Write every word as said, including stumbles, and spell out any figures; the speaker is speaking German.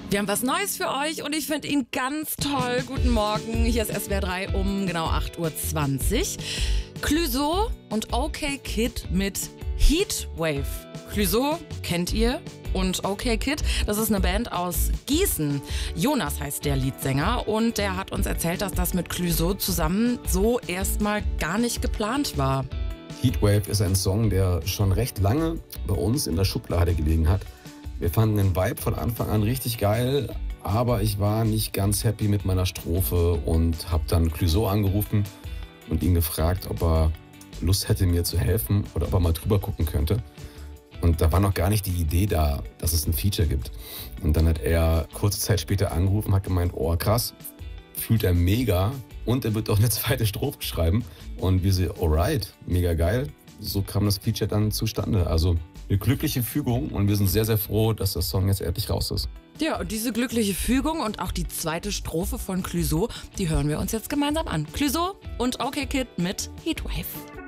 Wir haben was Neues für euch und ich finde ihn ganz toll. Guten Morgen, hier ist S W R drei um genau acht Uhr zwanzig. Clouseau und OK-Kid mit Heatwave. Clouseau kennt ihr und OK-Kid, das ist eine Band aus Gießen. Jonas heißt der Leadsänger und der hat uns erzählt, dass das mit Clouseau zusammen so erstmal gar nicht geplant war. Heatwave ist ein Song, der schon recht lange bei uns in der Schublade gelegen hat. Wir fanden den Vibe von Anfang an richtig geil, aber ich war nicht ganz happy mit meiner Strophe und habe dann Clouseau angerufen und ihn gefragt, ob er Lust hätte, mir zu helfen oder ob er mal drüber gucken könnte. Und da war noch gar nicht die Idee da, dass es ein Feature gibt. Und dann hat er kurze Zeit später angerufen und hat gemeint, oh krass, fühlt er mega und er wird auch eine zweite Strophe schreiben. Und wir so, alright, mega geil. So kam das Feature dann zustande. Also eine glückliche Fügung und wir sind sehr, sehr froh, dass der Song jetzt endlich raus ist. Ja, und diese glückliche Fügung und auch die zweite Strophe von Clouseau, die hören wir uns jetzt gemeinsam an. Clouseau und OK-Kid mit Heatwave.